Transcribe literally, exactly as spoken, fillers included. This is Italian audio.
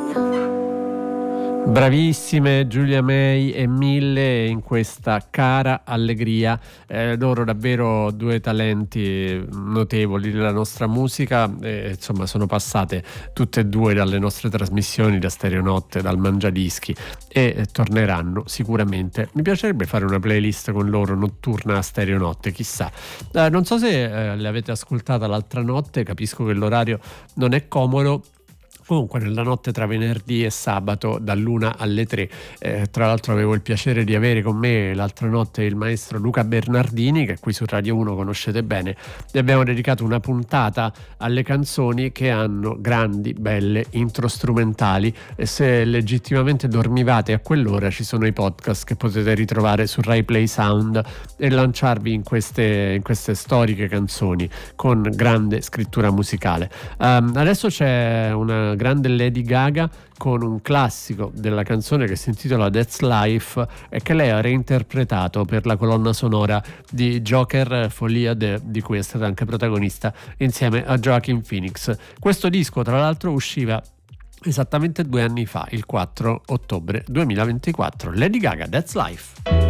Bravissime Giulia May e Mille in questa Cara Allegria, eh, loro davvero due talenti notevoli della nostra musica, eh, insomma sono passate tutte e due dalle nostre trasmissioni, da Stereonotte, dal Mangiadischi, e eh, torneranno sicuramente. Mi piacerebbe fare una playlist con loro notturna a Stereonotte, chissà. Eh, non so se eh, le avete ascoltata l'altra notte, capisco che l'orario non è comodo. Comunque nella notte tra venerdì e sabato dall'una alle tre, eh, tra l'altro avevo il piacere di avere con me l'altra notte il maestro Luca Bernardini, che qui su Radio uno conoscete bene, e abbiamo dedicato una puntata alle canzoni che hanno grandi, belle intro strumentali, e se legittimamente dormivate a quell'ora ci sono i podcast che potete ritrovare su Rai Play Sound e lanciarvi in queste, in queste storiche canzoni con grande scrittura musicale. Um, adesso c'è una grande Lady Gaga con un classico della canzone che si intitola That's Life e che lei ha reinterpretato per la colonna sonora di Joker Folia de, di cui è stata anche protagonista insieme a Joaquin Phoenix. Questo disco tra l'altro usciva esattamente due anni fa, il quattro ottobre duemilaventiquattro. Lady Gaga, That's Life.